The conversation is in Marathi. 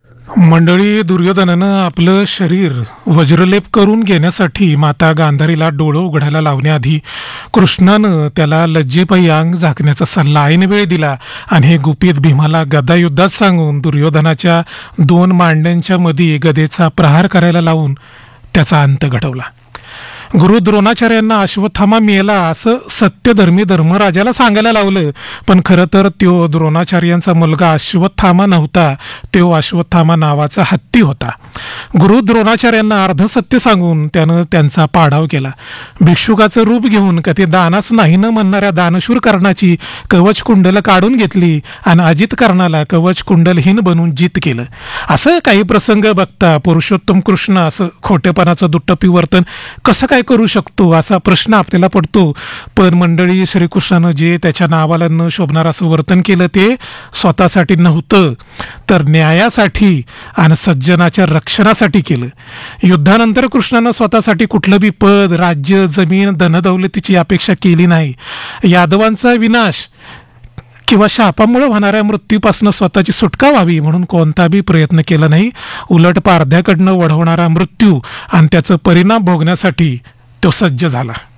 मंडळी, दुर्योधनानं आपलं शरीर वज्रलेप करून घेण्यासाठी माता गांधारीला डोळं उघडायला लावण्याआधी कृष्णानं त्याला लज्जेपायी अंग झाकण्याचा सल्ला ऐनवेळी दिला आणि हे गुपित भीमाला गदायुद्धात सांगून दुर्योधनाच्या दोन मांड्यांच्या मध्ये गदेचा प्रहार करायला लावून त्याचा अंत घडवला. गुरु द्रोणाचार्यांना अश्वत्थामा मेला असं सत्यधर्मी धर्मराजाला सांगायला लावलं, पण खरं तर तो द्रोणाचार्यांचा मुलगा अश्वत्थामा नव्हता, तो अश्वत्थामा नावाचा हत्ती होता. गुरु द्रोणाचार्यांना अर्धसत्य सांगून त्यानं त्यांचा पाडाव केला. भिक्षुकाचं रूप घेऊन कधी दानास नाही न म्हणणाऱ्या दानशूर कर्णाची कवच कुंडल काढून घेतली आणि अजित कर्णाला कवच कुंडलहीन बनवून जित केलं. असं काही प्रसंग बघता पुरुषोत्तम कृष्ण असं खोटेपणाचं दुट्टपी वर्तन कसं काय करू शकतो असा प्रश्न आपल्याला पडतो. पण मंडळी, श्रीकृष्णानं जे त्याच्या नावाला न शोभणार असं वर्तन केलं ते स्वतःसाठी नव्हतं, तर न्यायासाठी आणि सज्जनाच्या रक्षणासाठी केलं. युद्धानंतर कृष्णानं स्वतःसाठी कुठलं बी पद, राज्य, जमीन, धनदौलतीची अपेक्षा केली नाही. यादवांचा विनाश किंवा शापामुळे होणाऱ्या मृत्यूपासून स्वतःची सुटका व्हावी म्हणून कोणता बी प्रयत्न केला नाही. उलट पारध्याकडनं वढवणारा मृत्यू आणि त्याचा परिणाम भोगण्यासाठी तो सज्ज झाला.